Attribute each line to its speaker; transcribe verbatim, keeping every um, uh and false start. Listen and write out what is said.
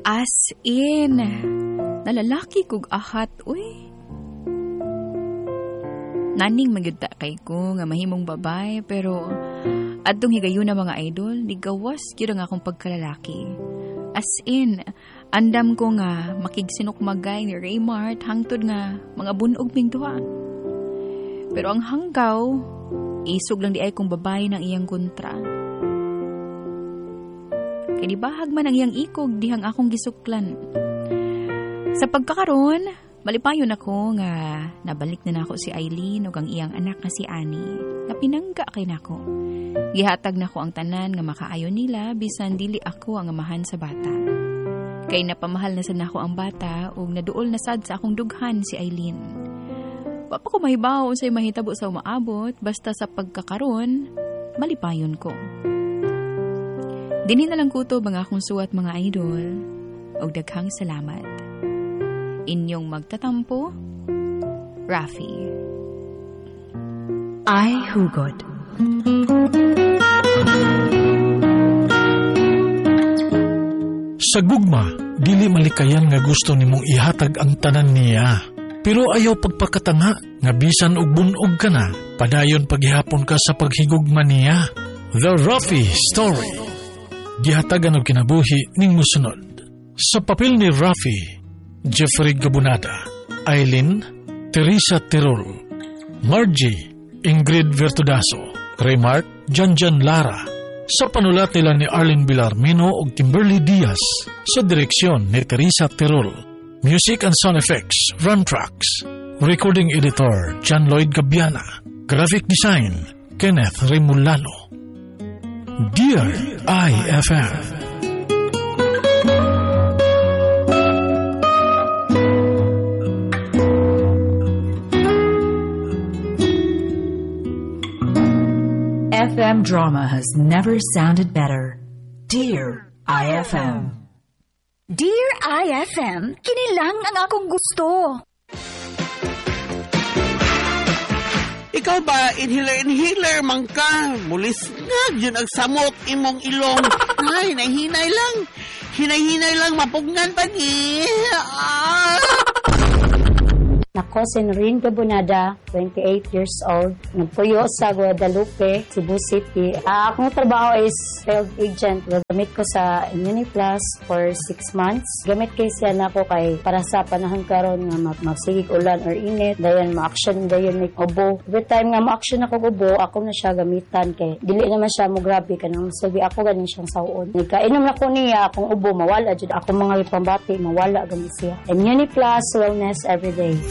Speaker 1: As in, nalalaki kog ahat, uy. Naning magyudta kay ko nga mahimong babay, pero adtong higayon na mga idol, nigawas gyud ang akong pagkalalaki. As in, andam ko nga makigsinukmagay ni Raymart hangtod nga mga bunog ming duha. Pero ang hanggaw, isog lang di ay kong babae ng iyang kontra. Kay di bahag man ang iyang ikog dihang akong gisuklan. Sa pagkakaroon, malipayon ako nga nabalik na nako si Eileen ug ang iyang anak nga si Annie. Nga pinangga kay nako. Gihatag nako ang tanan nga makaayo nila bisan dili ako ang amahan sa bata. Kay napamahal na sa nako ang bata ug naduol na sad sa akong dughan si Eileen. Wa pa ko mahibaw unsay mahitabo sa umaabot basta sa pagkakaroon, malipayon ko. Dini na lang kutob ang akong suwat mga idol ug daghang salamat. Inyong magtatampo, Rafi.
Speaker 2: Ay hugod.
Speaker 3: Sa gugma, dili malikayan nga gusto nimong ihatag ang tanan niya. Pero ayaw pagpakatanga nga bisan og bunog ka na, padayon paghihapon ka sa paghigugma niya. The Rafi Story. Gihatagan og kinabuhi ning mosunod. Sa papel ni Rafi, Jeffrey Gabunada, Eileen, Teresa Tirol, Margie, Ingrid Vertudaso, Raymart, Janjan Lara. Sa panulat nila ni Arlene Villarmino ug Kimberly Diaz. Sa direksyon ni Teresa Tirol. Music and sound effects, Run Tracks. Recording editor, John Lloyd Gabiana. Graphic design, Kenneth Remulano. Dear I F M.
Speaker 2: F M drama has never sounded better. Dear I F M.
Speaker 4: Dear I F M, kinilang ang akong gusto.
Speaker 5: Ikaw ba, inhaler-inhaler man ka? Mulis nga, yun ang samot imong ilong. Ay, nahinay lang. Hinay-hinay lang, mapugnan pa ni. Ah!
Speaker 6: Ako si Noreen Gabunada, twenty-eight years old. Nagpuyo sa Guadalupe, Cebu City. Uh, akong trabaho is field agent. Gamit ko sa Immuniplus for six months. Gamit kay siya na ako kay para sa panahon karon nga magsigig ulan or init. Dayon ma-action dayon may ubo. Every time nga ma-action ako ubo, ako na siya gamitan kay dili naman siya mo grabe kanang sabi ako ganin siyang saon. Nagkainom na ko niya akong ubo mawala jud ako mga ipambati mawala gani siya. Immuniplus wellness every day.